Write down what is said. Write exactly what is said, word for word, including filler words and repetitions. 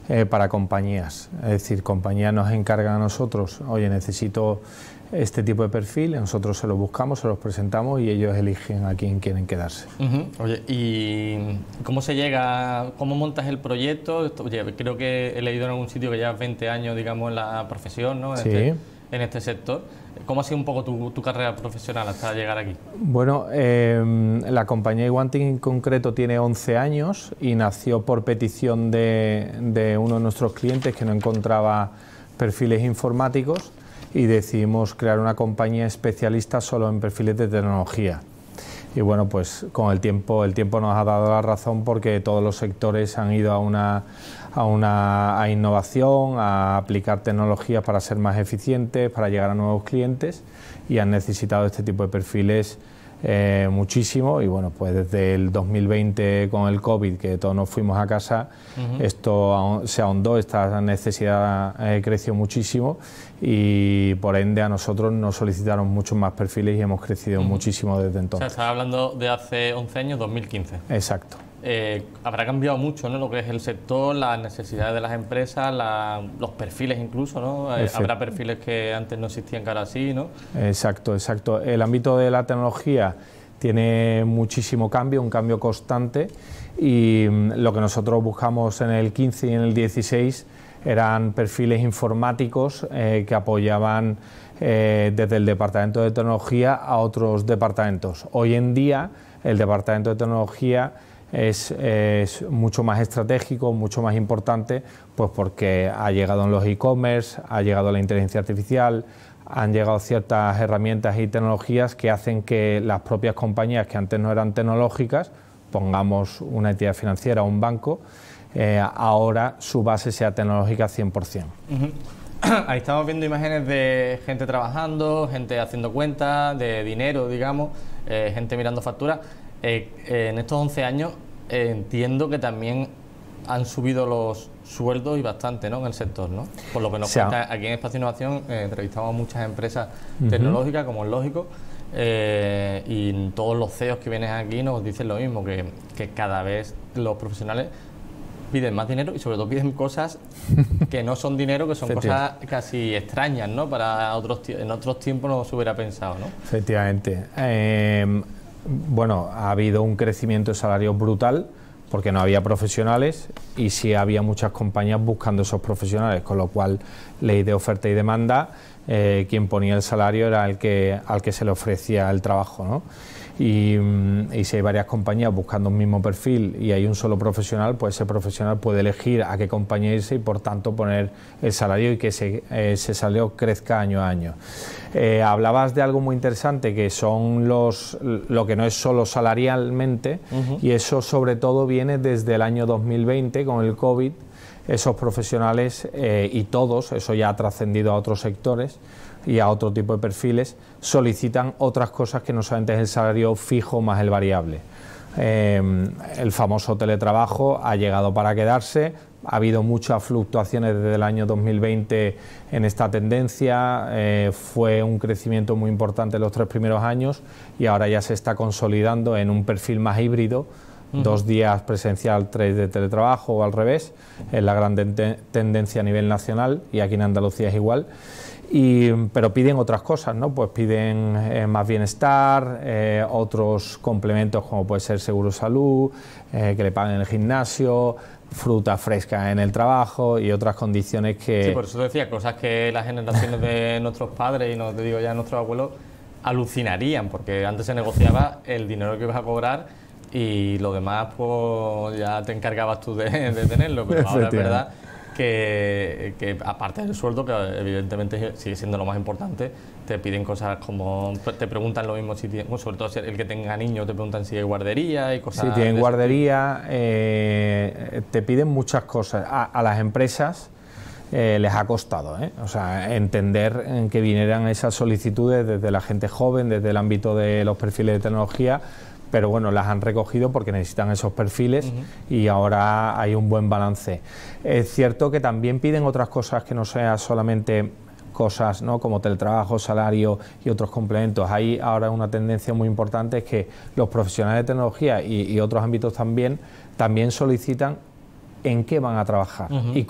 eh, para compañías. Es decir, compañías nos encargan a nosotros, oye, necesito este tipo de perfil, nosotros se los buscamos, se los presentamos y ellos eligen a quién quieren quedarse. Uh-huh. Oye, ¿y cómo se llega, cómo montas el proyecto? Oye, creo que he leído en algún sitio que llevas veinte años, digamos, en la profesión, ¿no? En, sí. este, en este sector. ¿Cómo ha sido un poco tu, tu carrera profesional hasta llegar aquí? Bueno, eh, la compañía iWanting en concreto tiene once años y nació por petición de, de uno de nuestros clientes que no encontraba perfiles informáticos, y decidimos crear una compañía especialista solo en perfiles de tecnología. Y bueno, pues con el tiempo, el tiempo nos ha dado la razón, porque todos los sectores han ido a una, a una a innovación, a aplicar tecnologías para ser más eficientes, para llegar a nuevos clientes, y han necesitado este tipo de perfiles eh, muchísimo. Y bueno, pues desde el dos mil veinte, con el COVID, que todos nos fuimos a casa, uh-huh. esto se ahondó, esta necesidad eh, creció muchísimo, y por ende a nosotros nos solicitaron muchos más perfiles y hemos crecido uh-huh. muchísimo desde entonces. O sea, estás hablando de hace once años, dos mil quince. Exacto. Eh, habrá cambiado mucho, ¿no?, lo que es el sector, las necesidades de las empresas, la, los perfiles incluso, ¿no? Eh, habrá perfiles que antes no existían que ahora sí, ¿no? Exacto, exacto. El ámbito de la tecnología tiene muchísimo cambio, un cambio constante, y lo que nosotros buscamos en el quince y en el dieciséis eran perfiles informáticos eh, que apoyaban eh, desde el departamento de tecnología a otros departamentos. Hoy en día el departamento de tecnología es, es mucho más estratégico, mucho más importante, pues porque ha llegado en los e-commerce, ha llegado la inteligencia artificial, han llegado ciertas herramientas y tecnologías que hacen que las propias compañías que antes no eran tecnológicas, pongamos una entidad financiera o un banco, eh, ahora su base sea tecnológica cien por cien. Uh-huh. Ahí estamos viendo imágenes de gente trabajando, gente haciendo cuentas, de dinero, digamos, eh, gente mirando facturas. Eh, eh, en estos once años eh, entiendo que también han subido los sueldos y bastante, ¿no?, en el sector, ¿no? Por lo que nos cuenta aquí en Espacio Innovación, eh, entrevistamos a muchas empresas uh-huh. tecnológicas, como es lógico, eh, y todos los C E Os que vienen aquí nos dicen lo mismo, que, que cada vez los profesionales piden más dinero y sobre todo piden cosas que no son dinero, que son cosas casi extrañas, ¿no? Para otros en otros tiempos no se hubiera pensado, ¿no? Efectivamente. Eh, bueno, ha habido un crecimiento de salarios brutal, porque no había profesionales y sí había muchas compañías buscando esos profesionales, con lo cual, ley de oferta y demanda, eh, quien ponía el salario era el que, al que se le ofrecía el trabajo, ¿no? Y, y si hay varias compañías buscando un mismo perfil y hay un solo profesional, pues ese profesional puede elegir a qué compañía irse y por tanto poner el salario, y que ese, ese salario crezca año a año. Eh, hablabas de algo muy interesante, que son los lo que no es solo salarialmente, uh-huh. y eso sobre todo viene desde el año dos mil veinte con el COVID. Esos profesionales eh, y todos, eso ya ha trascendido a otros sectores y a otro tipo de perfiles, solicitan otras cosas que no solamente es el salario fijo más el variable. Eh, el famoso teletrabajo ha llegado para quedarse, ha habido muchas fluctuaciones desde el año dos mil veinte en esta tendencia, eh, fue un crecimiento muy importante en los tres primeros años y ahora ya se está consolidando en un perfil más híbrido, uh-huh. dos días presencial, tres de teletrabajo o al revés, es la gran te- tendencia a nivel nacional y aquí en Andalucía es igual. Y, pero piden otras cosas, ¿no? Pues piden eh, más bienestar, eh, otros complementos como puede ser seguro salud, eh, que le paguen el gimnasio, fruta fresca en el trabajo y otras condiciones que... Sí, por eso te decía, cosas que las generaciones de nuestros padres y no te digo ya nuestros abuelos alucinarían, porque antes se negociaba el dinero que ibas a cobrar y lo demás pues ya te encargabas tú de, de tenerlo, pero ahora es verdad que, que aparte del sueldo, que evidentemente sigue siendo lo más importante, te piden cosas como, te preguntan lo mismo, si tiene, bueno, sobre todo si el que tenga niños, te preguntan si hay guardería y cosas. Si tienen guardería, eh, te piden muchas cosas. A, a las empresas eh, les ha costado, ¿eh? O sea, entender en que vinieran esas solicitudes desde la gente joven, desde el ámbito de los perfiles de tecnología, pero bueno, las han recogido porque necesitan esos perfiles uh-huh. y ahora hay un buen balance. Es cierto que también piden otras cosas que no sean solamente cosas, ¿no?, como teletrabajo, salario y otros complementos. Hay ahora una tendencia muy importante, es que los profesionales de tecnología y, y otros ámbitos también, también solicitan en qué van a trabajar uh-huh. y,